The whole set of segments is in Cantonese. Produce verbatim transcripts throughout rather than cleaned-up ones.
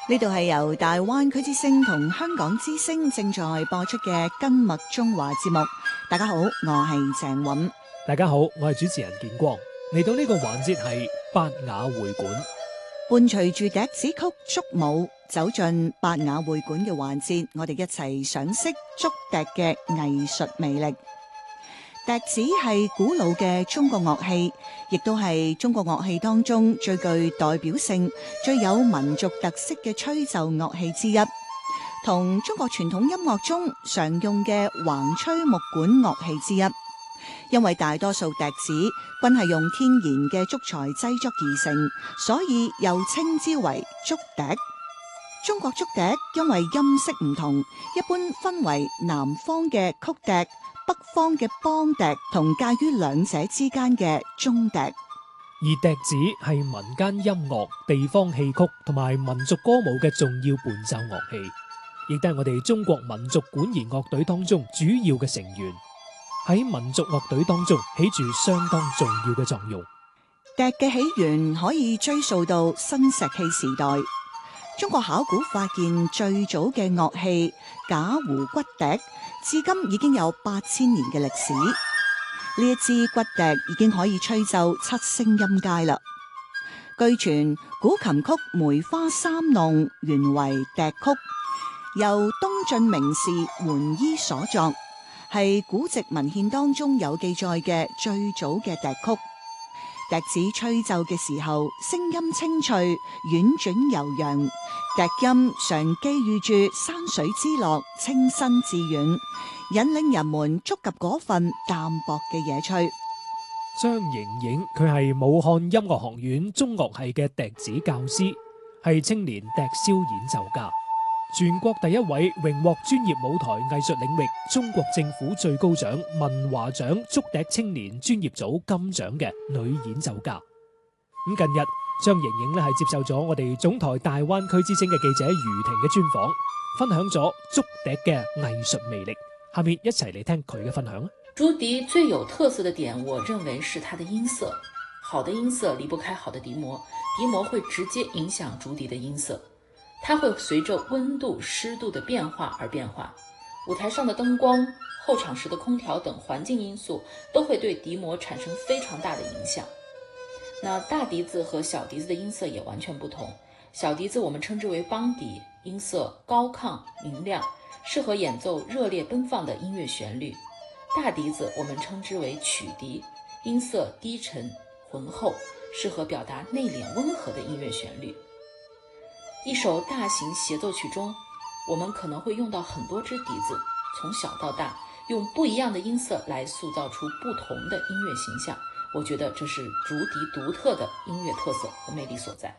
呢度係由大灣區之聲同香港之聲正在播出嘅今麥中華節目。大家好，我係鄭韻。 大家好，我係主持人建光。嚟到呢個環節係八雅會館， 伴隨住笛子曲竹舞，走進八雅會館嘅環節，我哋一齊賞識竹笛嘅藝術魅力。笛子係古老嘅中國樂器，亦都係中國樂器當中最具代表性、最有民族特色嘅吹奏樂器之一，同中國傳統音樂中常用嘅橫吹木管樂器之一。因為大多數笛子均係用天然嘅竹材製作而成，所以又稱之為竹笛。中國竹笛因為音色唔同，一般分為南方嘅曲笛、北方嘅梆笛同介於兩者之間嘅中笛。 而笛子係民間音樂、地方戲曲同埋民族歌舞嘅重要伴奏樂器，亦都係我哋中國民族管弦樂隊當中主要嘅成員，喺民族樂隊當中起住相當重要嘅作用。 笛嘅起源可以追溯到新石器時代，中國考古發現最早嘅樂器假胡骨笛，至今已經有八千年嘅歷史。呢一支骨笛已經可以吹奏七聲音階啦。據傳古琴曲《梅花三弄》原為笛曲，由東晉名士桓伊所作，係古籍文獻當中有記載嘅最早嘅笛曲。笛子吹奏嘅時候，聲音清脆、婉轉悠揚，笛音常寄寓住山水之樂、清新致遠，引領人們觸及嗰份淡薄嘅野趣。 張瑩瑩佢係武漢音樂學院中樂系嘅笛子教師，係青年笛簫演奏家，全國第一位榮獲專業舞台藝術領域中國政府最高獎文華獎竹笛青年專業組金獎嘅女演奏家。咁近日張瑩瑩咧係接受咗我哋總台大灣區之聲嘅記者余婷嘅專訪，分享咗竹笛嘅藝術魅力。下面一齊嚟聽佢嘅分享。 竹笛最有特色的點，我認為是它的音色。好的音色離不開好的笛膜，笛膜會直接影響竹笛的音色。它會隨着溫度、濕度的變化而變化，舞台上的燈光、候場時的空調等環境因素都會對笛膜產生非常大的影響。那大笛子和小笛子的音色也完全不同。小笛子我們稱之為梆笛，音色高亢明亮，適合演奏熱烈奔放的音樂旋律。大笛子我們稱之為曲笛，音色低沉渾厚，適合表達內斂溫和的音樂旋律。一首大型協奏曲中，我們可能會用到很多支笛子，從小到大，用不一樣的音色來塑造出不同的音樂形象。我覺得這是竹笛獨特的音樂特色和魅力所在。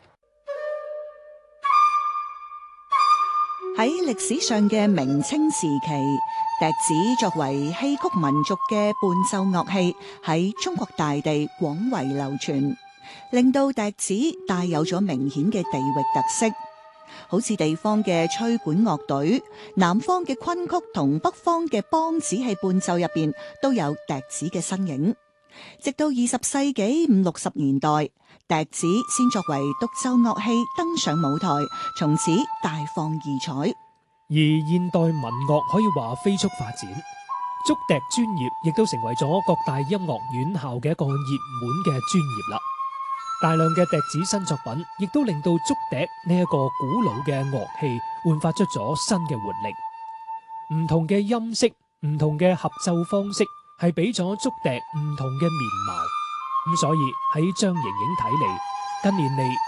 喺歷史上嘅明清時期，笛子作為戲曲民族嘅伴奏樂器，喺中國大地廣為流傳，令到笛子帶有咗明顯嘅地域特色。好似地方嘅吹管樂隊，南方嘅昆曲同北方嘅梆子戲伴奏入邊都有笛子嘅身影。直到二十世紀五六十年代，笛子先作為獨奏樂器登上舞台，從此大放異彩。 而現代民樂可以話飛速發展，竹笛專業亦都成為咗各大音樂院校嘅一個熱門嘅專業啦。大量嘅笛子新作品，亦都令到竹笛呢一個古老嘅樂器煥發出咗新嘅活力。唔同嘅音色，唔同嘅合奏方式，係俾咗竹笛唔同嘅面貌。咁所以喺張瑩瑩睇嚟，近年嚟